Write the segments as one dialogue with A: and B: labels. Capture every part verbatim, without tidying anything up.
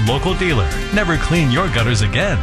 A: local dealer. Never clean your gutters again.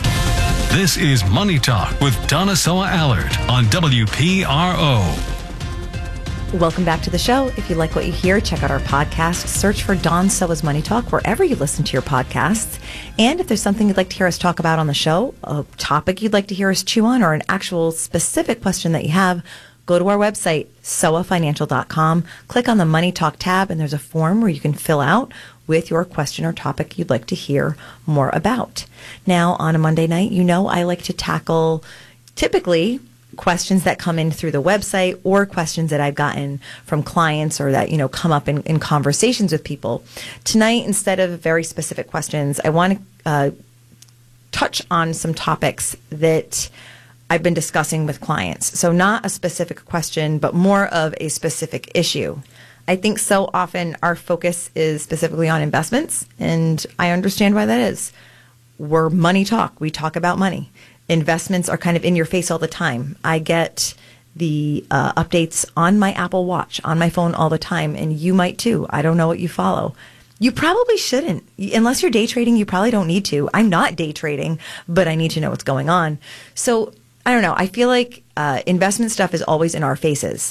A: This is Money Talk with Donna Soa Allard on W P R O.
B: Welcome back to the show. If you like what you hear, check out our podcast. Search for Dawn Soa's Money Talk wherever you listen to your podcasts. And if there's something you'd like to hear us talk about on the show, a topic you'd like to hear us chew on, or an actual specific question that you have, go to our website, soa financial dot com. Click on the Money Talk tab, and there's a form where you can fill out with your question or topic you'd like to hear more about. Now, on a Monday night, you know I like to tackle typically questions that come in through the website or questions that I've gotten from clients or that, you know, come up in, in conversations with people. Tonight, instead of very specific questions, I want to uh, touch on some topics that I've been discussing with clients. So not a specific question, but more of a specific issue. I think so often our focus is specifically on investments, and I understand why that is. We're money talk. We talk about money. Investments are kind of in your face all the time. I get the uh, updates on my Apple Watch, on my phone all the time, and you might too. I don't know what you follow. You probably shouldn't. Unless you're day trading, you probably don't need to. I'm not day trading, but I need to know what's going on. So, I don't know. I feel like uh, investment stuff is always in our faces.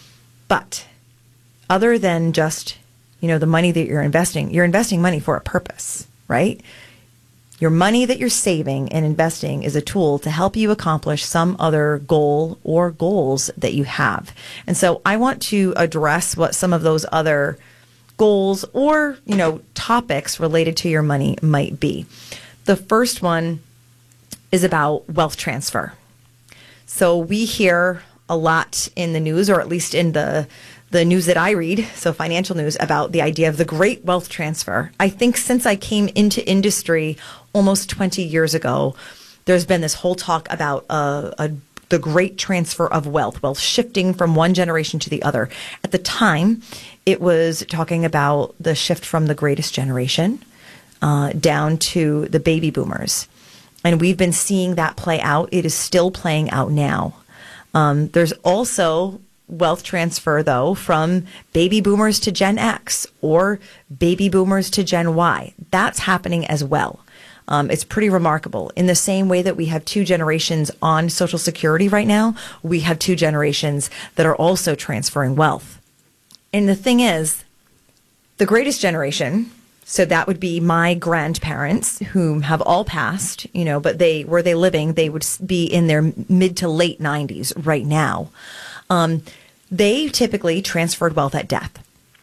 B: But other than just, you know, the money that you're investing, you're investing money for a purpose, right? Your money that you're saving and investing is a tool to help you accomplish some other goal or goals that you have. And so I want to address what some of those other goals or, you know, topics related to your money might be. The first one is about wealth transfer. So we hear a lot in the news, or at least in the the news that I read, so financial news, about the idea of the great wealth transfer. I think since I came into industry almost twenty years ago, there's been this whole talk about uh, a, the great transfer of wealth, wealth shifting from one generation to the other. At the time, it was talking about the shift from the greatest generation uh, down to the baby boomers. And we've been seeing that play out. It is still playing out now. Um, there's also wealth transfer, though, from baby boomers to Gen X or baby boomers to Gen Y. That's happening as well. Um, it's pretty remarkable. In the same way that we have two generations on Social Security right now, we have two generations that are also transferring wealth. And the thing is, the greatest generation, so that would be my grandparents, whom have all passed, you know, but they, were they living, they would be in their mid to late nineties right now. Um, they typically transferred wealth at death.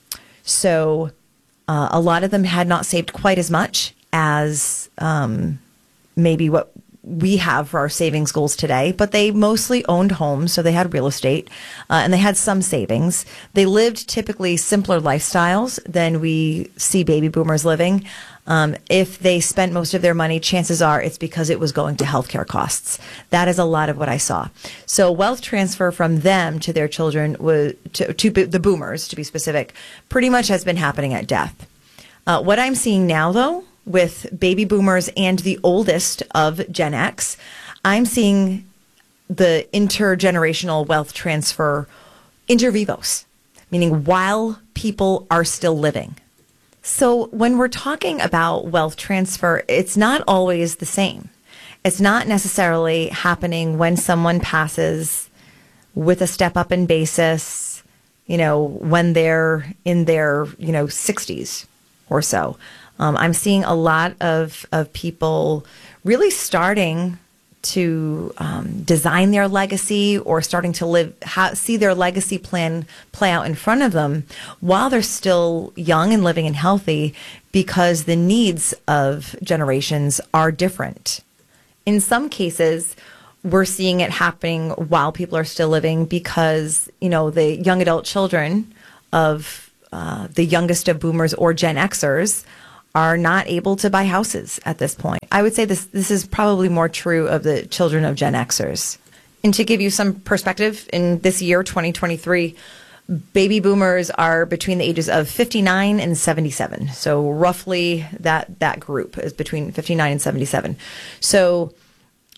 B: So uh, a lot of them had not saved quite as much as um, maybe what we have for our savings goals today, but they mostly owned homes, so they had real estate, uh, and they had some savings. They lived typically simpler lifestyles than we see baby boomers living. Um, if they spent most of their money, chances are it's because it was going to healthcare costs. That is a lot of what I saw. So wealth transfer from them to their children, was to, to the boomers, to be specific, pretty much has been happening at death. Uh, what I'm seeing now, though, with baby boomers and the oldest of Gen X, I'm seeing the intergenerational wealth transfer inter vivos, meaning while people are still living. So when we're talking about wealth transfer, it's not always the same. It's not necessarily happening when someone passes with a step up in basis, you know, when they're in their, you know, sixties or so. Um, I'm seeing a lot of, of people really starting to um, design their legacy or starting to live, ha- see their legacy plan play out in front of them while they're still young and living and healthy, because the needs of generations are different. In some cases, we're seeing it happening while people are still living because, you know, the young adult children of uh, the youngest of boomers or Gen Xers are not able to buy houses at this point. I would say this this is probably more true of the children of Gen Xers. And to give you some perspective, in this year, twenty twenty-three, baby boomers are between the ages of fifty-nine and seventy-seven. So roughly that that group is between fifty-nine and seventy-seven. So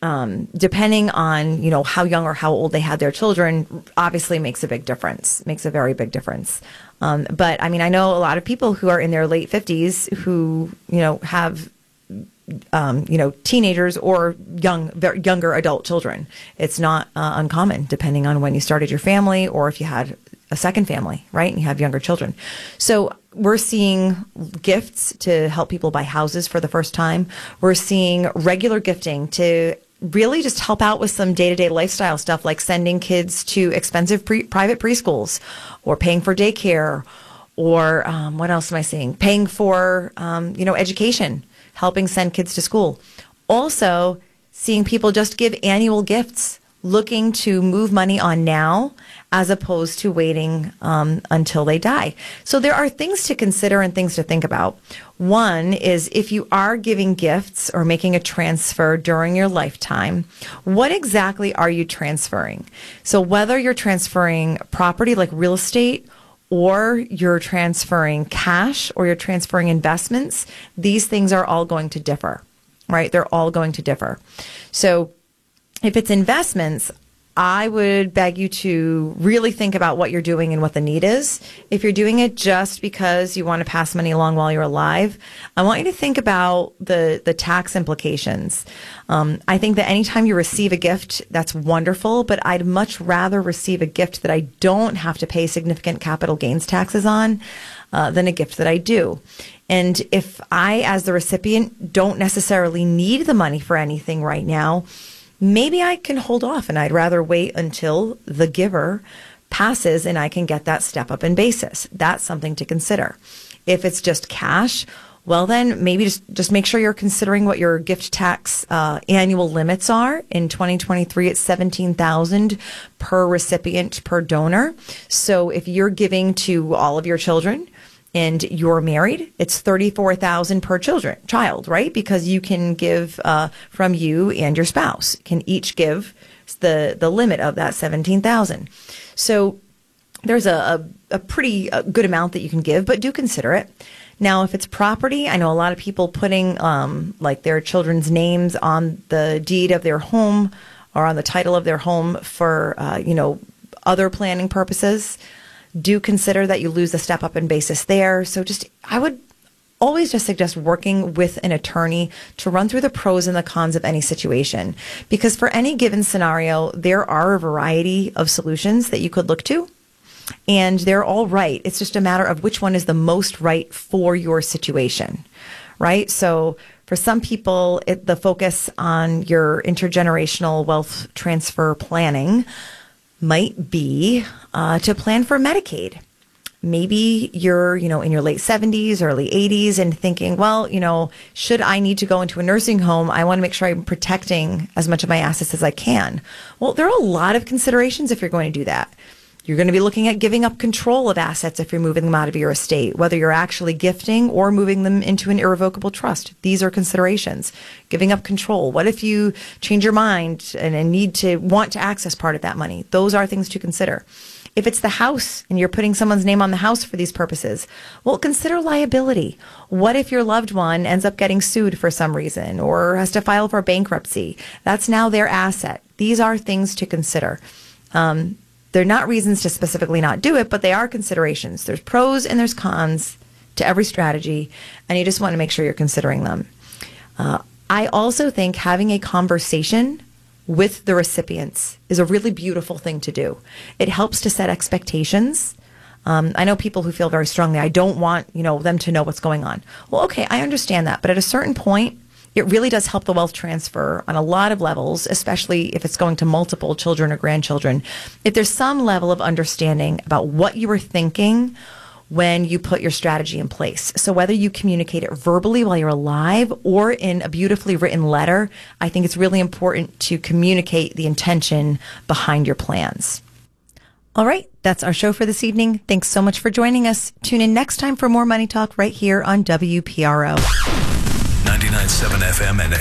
B: um, depending on, you know, how young or how old they had their children, obviously makes a big difference, makes a very big difference. Um, but I mean, I know a lot of people who are in their late fifties who, you know, have, um, you know, teenagers or young, very younger adult children. It's not uh, uncommon, depending on when you started your family or if you had a second family, right? And you have younger children. So we're seeing gifts to help people buy houses for the first time. We're seeing regular gifting to really just help out with some day-to-day lifestyle stuff, like sending kids to expensive pre- private preschools or paying for daycare, or um, what else am I seeing? Paying for, um, you know, education, helping send kids to school. Also seeing people just give annual gifts, looking to move money on now as opposed to waiting um, until they die. So there are things to consider and things to think about. One is, if you are giving gifts or making a transfer during your lifetime, what exactly are you transferring? So whether you're transferring property like real estate, or you're transferring cash, or you're transferring investments, these things are all going to differ, right? They're all going to differ. So if it's investments, I would beg you to really think about what you're doing and what the need is. If you're doing it just because you want to pass money along while you're alive, I want you to think about the, the tax implications. Um, I think that anytime you receive a gift, that's wonderful, but I'd much rather receive a gift that I don't have to pay significant capital gains taxes on uh, than a gift that I do. And if I, as the recipient, don't necessarily need the money for anything right now, maybe I can hold off, and I'd rather wait until the giver passes and I can get that step up in basis. That's something to consider. If it's just cash, well, then maybe just, just make sure you're considering what your gift tax uh, annual limits are. In twenty twenty-three, it's seventeen thousand dollars per recipient per donor. So if you're giving to all of your children and you're married, it's thirty-four thousand dollars per children, child, right? Because you can give uh, from you and your spouse can each give the, the limit of that seventeen thousand dollars. So there's a, a, a pretty uh, good amount that you can give, but do consider it. Now, if it's property, I know a lot of people putting um, like their children's names on the deed of their home or on the title of their home for, uh, you know, other planning purposes. Do consider that you lose the step up in basis there. So just, I would always just suggest working with an attorney to run through the pros and the cons of any situation. Because for any given scenario, there are a variety of solutions that you could look to. And they're all right. It's just a matter of which one is the most right for your situation, right? So for some people, it, the focus on your intergenerational wealth transfer planning might be uh, to plan for Medicaid. Maybe you're, you know, in your late seventies, early eighties and thinking, well, you know, should I need to go into a nursing home? I want to make sure I'm protecting as much of my assets as I can. Well, there are a lot of considerations if you're going to do that. You're going to be looking at giving up control of assets if you're moving them out of your estate, whether you're actually gifting or moving them into an irrevocable trust. These are considerations. Giving up control. What if you change your mind and, and need to want to access part of that money? Those are things to consider. If it's the house and you're putting someone's name on the house for these purposes, well, consider liability. What if your loved one ends up getting sued for some reason or has to file for bankruptcy? That's now their asset. These are things to consider. Um, They're not reasons to specifically not do it, but they are considerations. There's pros and there's cons to every strategy, and you just want to make sure you're considering them. Uh, I also think having a conversation with the recipients is a really beautiful thing to do. It helps to set expectations. Um, I know people who feel very strongly, I don't want, you know, them to know what's going on. Well, okay, I understand that, but at a certain point, it really does help the wealth transfer on a lot of levels, especially if it's going to multiple children or grandchildren. If there's some level of understanding about what you were thinking when you put your strategy in place. So whether you communicate it verbally while you're alive or in a beautifully written letter, I think it's really important to communicate the intention behind your plans. All right, that's our show for this evening. Thanks so much for joining us. Tune in next time for more Money Talk right here on W P R O.
A: ninety-nine point seven F M and